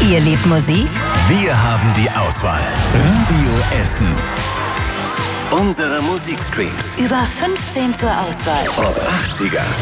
Ihr liebt Musik? Wir haben die Auswahl. Radio Essen. Unsere Musikstreams. Über 15 zur Auswahl. Ob 80er,